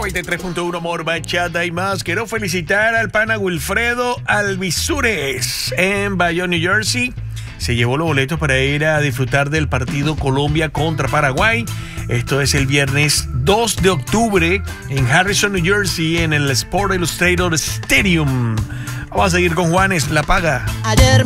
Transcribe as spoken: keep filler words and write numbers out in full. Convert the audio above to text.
noventa y tres punto uno Amor, Bachata y más. Quiero felicitar al pana Wilfredo Alvisures en Bayonne, New Jersey. Se llevó los boletos para ir a disfrutar del partido Colombia contra Paraguay. Esto es el viernes dos de octubre en Harrison, New Jersey, en el Sport Illustrated Stadium. Vamos a seguir con Juanes, la paga. Ayer